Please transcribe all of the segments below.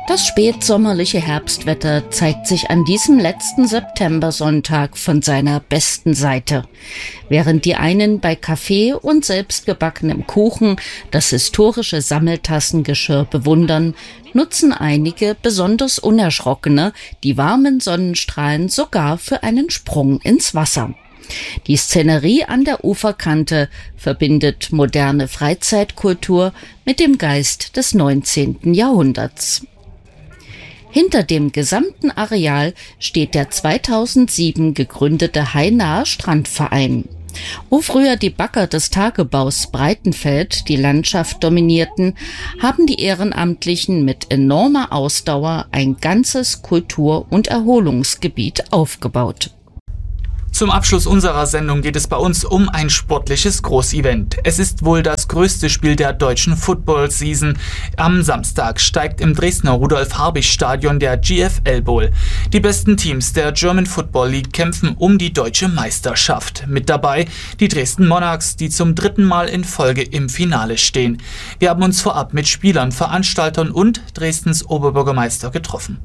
Das spätsommerliche Herbstwetter zeigt sich an diesem letzten Septembersonntag von seiner besten Seite. Während die einen bei Kaffee und selbstgebackenem Kuchen das historische Sammeltassengeschirr bewundern, nutzen einige, besonders Unerschrockene, die warmen Sonnenstrahlen sogar für einen Sprung ins Wasser. Die Szenerie an der Uferkante verbindet moderne Freizeitkultur mit dem Geist des 19. Jahrhunderts. Hinter dem gesamten Areal steht der 2007 gegründete Hainaher Strandverein. Wo früher die Bagger des Tagebaus Breitenfeld die Landschaft dominierten, haben die Ehrenamtlichen mit enormer Ausdauer ein ganzes Kultur- und Erholungsgebiet aufgebaut. Zum Abschluss unserer Sendung geht es bei uns um ein sportliches Großevent. Es ist wohl das größte Spiel der deutschen Football-Season. Am Samstag steigt im Dresdner Rudolf-Habich-Stadion der GFL Bowl. Die besten Teams der German Football League kämpfen um die deutsche Meisterschaft. Mit dabei die Dresden Monarchs, die zum 3. Mal in Folge im Finale stehen. Wir haben uns vorab mit Spielern, Veranstaltern und Dresdens Oberbürgermeister getroffen.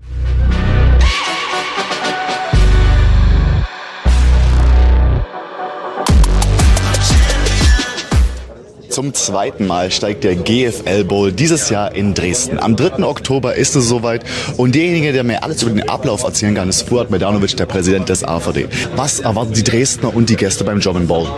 Zum 2. Mal steigt der GFL Bowl dieses Jahr in Dresden. Am 3. Oktober ist es soweit und derjenige, der mir alles über den Ablauf erzählen kann, ist Fuad Medanovic, der Präsident des AVD. Was erwarten die Dresdner und die Gäste beim German Bowl?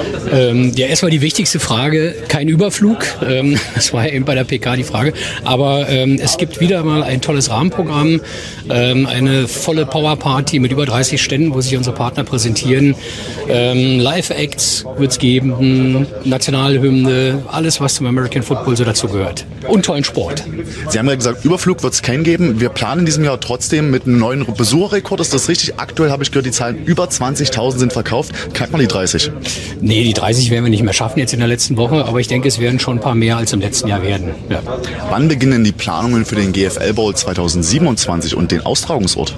Ja, erstmal die wichtigste Frage, kein Überflug. Das war ja eben bei der PK die Frage. Aber es gibt wieder mal ein tolles Rahmenprogramm, eine volle Powerparty mit über 30 Ständen, wo sich unsere Partner präsentieren. Live-Acts wird es geben, Nationalhymne, alles, was zum American Football so dazu gehört. Und tollen Sport. Sie haben ja gesagt, Überflug wird es keinen geben. Wir planen in diesem Jahr trotzdem mit einem neuen Besucherrekord. Ist das richtig? Aktuell habe ich gehört, die Zahlen über 20.000 sind verkauft. Knackt man die 30? Nee, die 30 werden wir nicht mehr schaffen jetzt in der letzten Woche. Aber ich denke, es werden schon ein paar mehr als im letzten Jahr werden. Ja. Wann beginnen die Planungen für den GFL Bowl 2027 und den Austragungsort?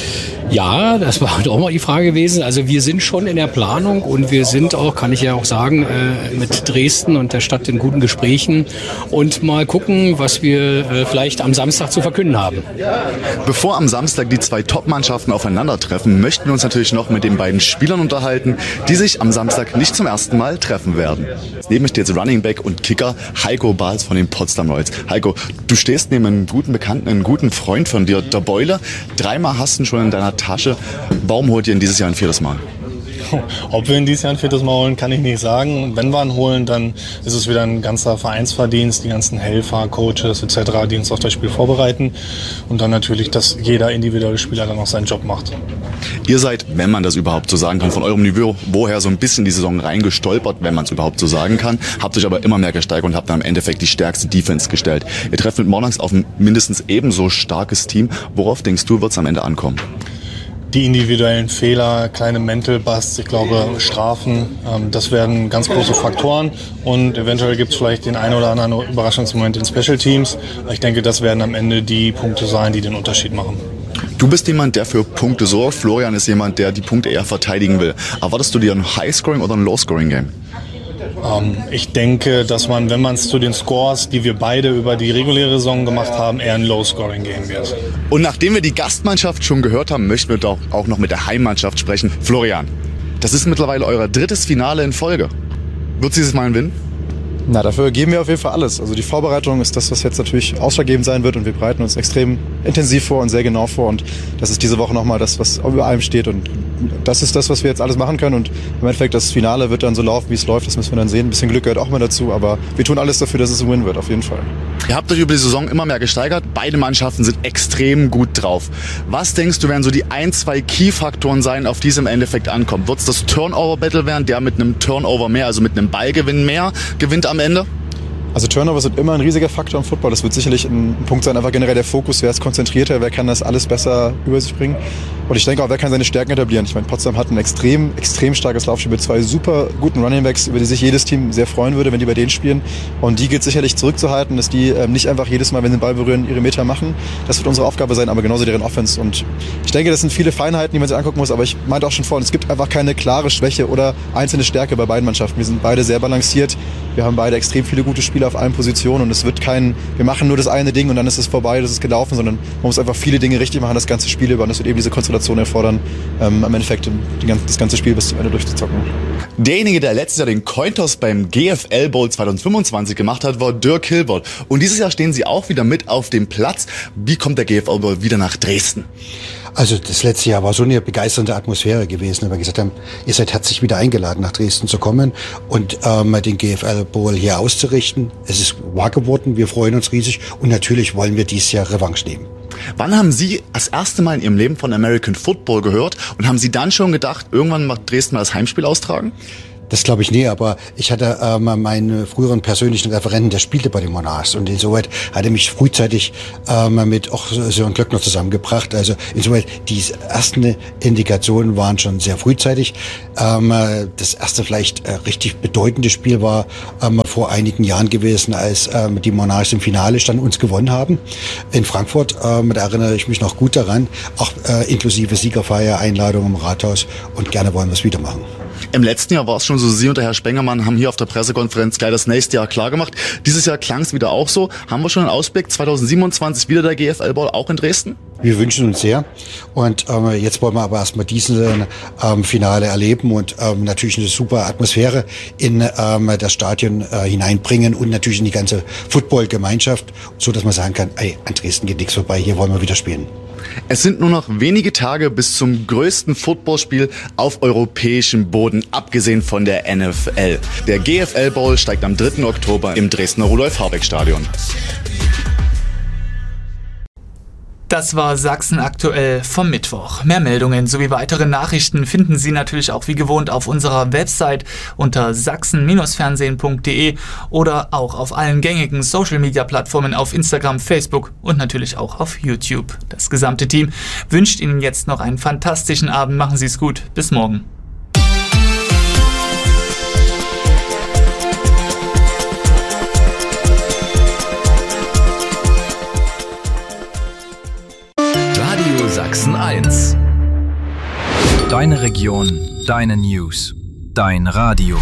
Ja, das war auch mal die Frage gewesen. Also wir sind schon in der Planung und wir sind auch, kann ich ja auch sagen, mit Dresden und der Stadt in guten Gesprächen und mal gucken, was wir vielleicht am Samstag zu verkünden haben. Bevor am Samstag die zwei Top-Mannschaften aufeinandertreffen, möchten wir uns natürlich noch mit den beiden Spielern unterhalten, die sich am Samstag nicht zum ersten Mal treffen werden. Neben mir steht jetzt Running Back und Kicker Heiko Bahls von den Potsdam Royals. Heiko, du stehst neben einem guten Bekannten, einem guten Freund von dir, der Beule. 3-mal hast du ihn schon in deiner Tasche. Warum holt ihr ihn dieses Jahr ein 4. Mal? Ob wir ihn dieses Jahr ein 4. Mal holen, kann ich nicht sagen. Wenn wir ihn holen, dann ist es wieder ein ganzer Vereinsverdienst, die ganzen Helfer, Coaches etc., die uns auf das Spiel vorbereiten. Und dann natürlich, dass jeder individuelle Spieler dann auch seinen Job macht. Ihr seid, wenn man das überhaupt so sagen kann, von eurem Niveau woher so ein bisschen die Saison reingestolpert, wenn man es überhaupt so sagen kann, habt euch aber immer mehr gesteigert und habt dann im Endeffekt die stärkste Defense gestellt. Ihr trefft mit Monarchs auf ein mindestens ebenso starkes Team. Worauf denkst du, wird es am Ende ankommen? Die individuellen Fehler, kleine Mental Busts, ich glaube Strafen, das werden ganz große Faktoren und eventuell gibt es vielleicht den einen oder anderen Überraschungsmoment in Special Teams. Ich denke, das werden am Ende die Punkte sein, die den Unterschied machen. Du bist jemand, der für Punkte sorgt. Florian ist jemand, der die Punkte eher verteidigen will. Erwartest du dir ein High-Scoring oder ein Low-Scoring-Game? Ich denke, dass man, wenn man es zu den Scores, die wir beide über die reguläre Saison gemacht haben, eher ein Low-Scoring gehen wird. Und nachdem wir die Gastmannschaft schon gehört haben, möchten wir doch auch noch mit der Heimmannschaft sprechen. Florian, das ist mittlerweile euer 3. Finale in Folge. Wird es dieses Mal gewinnen? Na, dafür geben wir auf jeden Fall alles. Also die Vorbereitung ist das, was jetzt natürlich ausschlaggebend sein wird und wir bereiten uns extrem intensiv vor und sehr genau vor und das ist diese Woche nochmal das, was über allem steht und das ist das, was wir jetzt alles machen können und im Endeffekt das Finale wird dann so laufen, wie es läuft, das müssen wir dann sehen. Ein bisschen Glück gehört auch mal dazu, aber wir tun alles dafür, dass es ein Win wird, auf jeden Fall. Ihr habt euch über die Saison immer mehr gesteigert, beide Mannschaften sind extrem gut drauf. Was denkst du, werden so die 1-2 Key-Faktoren sein, auf die es im Endeffekt ankommt? Wird es das Turnover-Battle werden, der mit einem Turnover mehr, also mit einem Ballgewinn mehr, gewinnt am Ende? Also Turnover sind immer ein riesiger Faktor im Football. Das wird sicherlich ein Punkt sein, einfach generell der Fokus. Wer ist konzentrierter, wer kann das alles besser über sich bringen. Und ich denke auch, wer kann seine Stärken etablieren. Ich meine, Potsdam hat ein extrem starkes Laufspiel mit 2 super guten Runningbacks, über die sich jedes Team sehr freuen würde, wenn die bei denen spielen. Und die gilt sicherlich zurückzuhalten, dass die nicht einfach jedes Mal, wenn sie den Ball berühren, ihre Meter machen. Das wird unsere Aufgabe sein, aber genauso deren Offense. Und ich denke, das sind viele Feinheiten, die man sich angucken muss. Aber ich meinte auch schon vorhin, es gibt einfach keine klare Schwäche oder einzelne Stärke bei beiden Mannschaften. Wir sind beide sehr balanciert. Wir haben beide extrem viele gute Spieler auf allen Positionen und es wird wir machen nur das eine Ding und dann ist es vorbei, das ist gelaufen, sondern man muss einfach viele Dinge richtig machen, das ganze Spiel über, und das wird eben diese Konstellation erfordern, am Endeffekt das ganze Spiel bis zum Ende durchzuzocken. Derjenige, der letztes Jahr den Cointoss beim GFL Bowl 2025 gemacht hat, war Dirk Hilbert. Und dieses Jahr stehen sie auch wieder mit auf dem Platz. Wie kommt der GFL Bowl wieder nach Dresden? Also das letzte Jahr war so eine begeisternde Atmosphäre gewesen, weil wir gesagt haben, ihr seid herzlich wieder eingeladen, nach Dresden zu kommen und den GFL Bowl hier auszurichten. Es ist wahr geworden, wir freuen uns riesig und natürlich wollen wir dieses Jahr Revanche nehmen. Wann haben Sie das erste Mal in Ihrem Leben von American Football gehört und haben Sie dann schon gedacht, irgendwann macht Dresden mal das Heimspiel austragen? Das glaube ich nie, aber ich hatte meinen früheren persönlichen Referenten, der spielte bei den Monarchs und insoweit hat er mich frühzeitig mit auch Sören Glöckner zusammengebracht. Also insoweit die ersten Indikationen waren schon sehr frühzeitig. Das erste vielleicht richtig bedeutende Spiel war vor einigen Jahren gewesen, als die Monarchs im Finale standen, uns gewonnen haben in Frankfurt. Da erinnere ich mich noch gut daran, auch inklusive Siegerfeier, Einladung im Rathaus, und gerne wollen wir es wieder machen. Im letzten Jahr war es schon so, Sie und der Herr Spengermann haben hier auf der Pressekonferenz gleich das nächste Jahr klargemacht. Dieses Jahr klang es wieder auch so. Haben wir schon einen Ausblick? 2027 wieder der GFL Bowl auch in Dresden? Wir wünschen uns sehr. Und jetzt wollen wir aber erstmal diesen Finale erleben und natürlich eine super Atmosphäre in das Stadion hineinbringen und natürlich in die ganze Football-Gemeinschaft, so dass man sagen kann, ey, an Dresden geht nichts vorbei, hier wollen wir wieder spielen. Es sind nur noch wenige Tage bis zum größten Footballspiel auf europäischem Boden, abgesehen von der NFL. Der GFL Bowl steigt am 3. Oktober im Dresdner Rudolf-Harbeck-Stadion. Das war Sachsen aktuell vom Mittwoch. Mehr Meldungen sowie weitere Nachrichten finden Sie natürlich auch wie gewohnt auf unserer Website unter sachsen-fernsehen.de oder auch auf allen gängigen Social-Media-Plattformen auf Instagram, Facebook und natürlich auch auf YouTube. Das gesamte Team wünscht Ihnen jetzt noch einen fantastischen Abend. Machen Sie es gut. Bis morgen. Sachsen 1. Deine Region, deine News, dein Radio.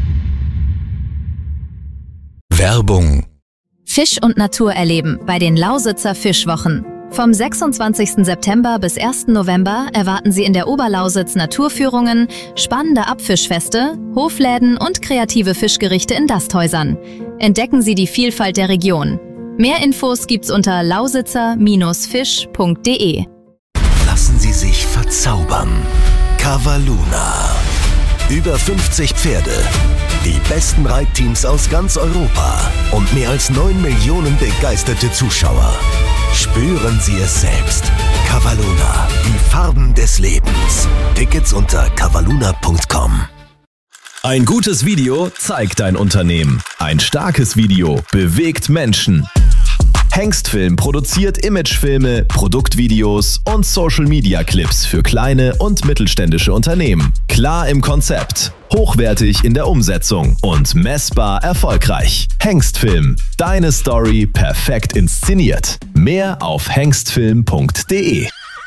Werbung. Fisch und Natur erleben bei den Lausitzer Fischwochen. Vom 26. September bis 1. November erwarten Sie in der Oberlausitz Naturführungen, spannende Abfischfeste, Hofläden und kreative Fischgerichte in Dasthäusern. Entdecken Sie die Vielfalt der Region. Mehr Infos gibt's unter lausitzer-fisch.de. Lassen Sie sich verzaubern. Cavalluna. Über 50 Pferde. Die besten Reitteams aus ganz Europa. Und mehr als 9 Millionen begeisterte Zuschauer. Spüren Sie es selbst. Cavalluna. Die Farben des Lebens. Tickets unter cavalluna.com. Ein gutes Video zeigt dein Unternehmen. Ein starkes Video bewegt Menschen. Hengstfilm produziert Imagefilme, Produktvideos und Social-Media-Clips für kleine und mittelständische Unternehmen. Klar im Konzept, hochwertig in der Umsetzung und messbar erfolgreich. Hengstfilm, deine Story perfekt inszeniert. Mehr auf hengstfilm.de.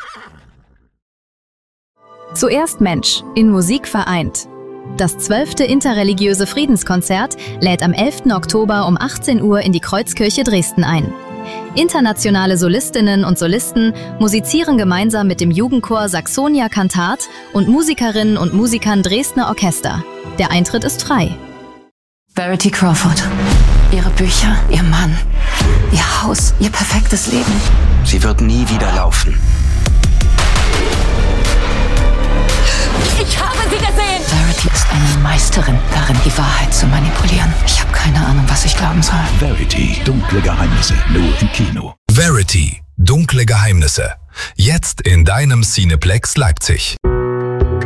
Zuerst Mensch, in Musik vereint. Das 12. interreligiöse Friedenskonzert lädt am 11. Oktober um 18 Uhr in die Kreuzkirche Dresden ein. Internationale Solistinnen und Solisten musizieren gemeinsam mit dem Jugendchor Saxonia Cantat und Musikerinnen und Musikern Dresdner Orchester. Der Eintritt ist frei. Verity Crawford. Ihre Bücher, ihr Mann, ihr Haus, ihr perfektes Leben. Sie wird nie wieder laufen. Ich habe sie gesehen! Verity ist eine Meisterin darin, die Wahrheit zu manipulieren. Ich habe keine Ahnung, was ich glauben soll. Verity, dunkle Geheimnisse, nur im Kino. Verity, dunkle Geheimnisse. Jetzt in deinem Cineplex Leipzig.